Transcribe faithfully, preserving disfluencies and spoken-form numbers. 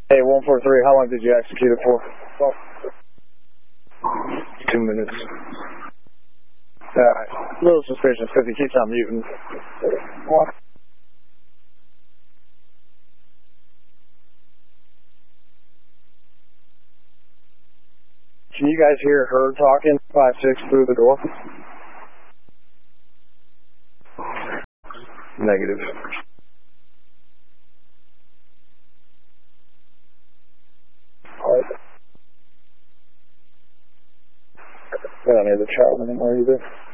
Hey, one four three, how long did you execute it for? Oh. Two minutes. Alright. A little suspicious because he keeps on muting. What? Can you guys hear her talking five six through the door? Negative. Alright. I don't need the child anymore either.